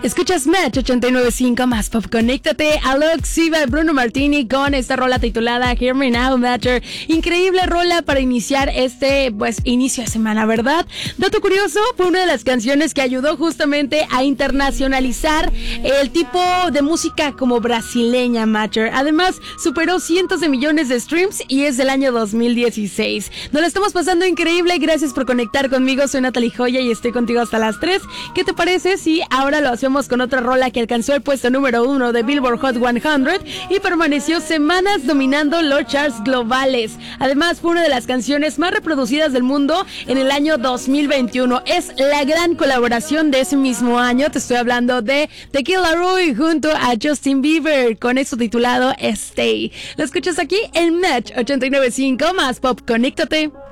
Escuchas Match 89.5 más pop. Conéctate a Loxiva de Bruno Martini con esta rola titulada Hear Me Now Matter. Increíble rola para iniciar inicio de semana, ¿verdad? Dato curioso, fue una de las canciones que ayudó justamente a internacionalizar el tipo de música como brasileña, Matter. Además, superó cientos de millones de streams y es del año 2016. Nos la estamos pasando increíble. Gracias por conectar conmigo. Soy Natalie Joya y estoy contigo hasta las 3. ¿Qué te parece si ahora lo hacemos con otra rola que alcanzó el puesto número 1 de Billboard Hot 100 y permaneció semanas dominando los charts globales? Además, fue una de las canciones más reproducidas del mundo en el año 2021. Es la gran colaboración de ese mismo año. Te estoy hablando de The Kid Laroi junto a Justin Bieber con eso titulado Stay. Lo escuchas aquí en Match 89.5 más pop. Conéctate.